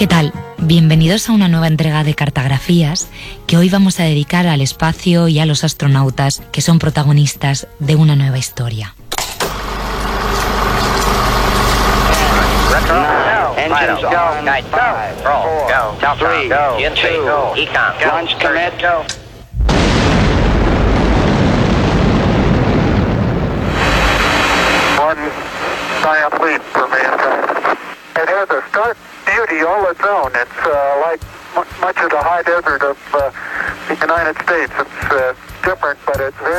¿Qué tal? Bienvenidos a una nueva entrega de Cartografías que hoy vamos a dedicar al espacio y a los astronautas que son protagonistas de una nueva historia. Engines go. Guide go. Roll. Go. Three. Go. Go. Econ. Go. Launch commit. Go. One giant leap for mankind. It has a stark beauty all its own. It's like much of the high desert of the United States. It's different, but it's very